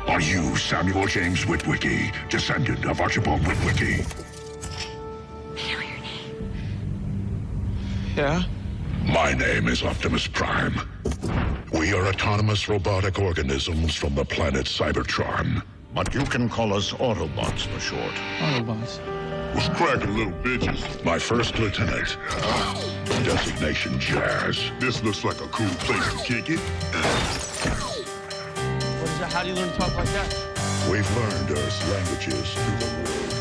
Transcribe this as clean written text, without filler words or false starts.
Are you Samuel James Witwicky, descendant of Archibald Witwicky? I know your name. Yeah? My name is Optimus Prime. We are autonomous robotic organisms from the planet Cybertron. But you can call us Autobots for short. Autobots. What's cracking, little bitches? My first lieutenant. Designation Jazz. This looks like a cool place to kick it. What is that? How do you learn to talk like that? We've learned Earth's languages through the war.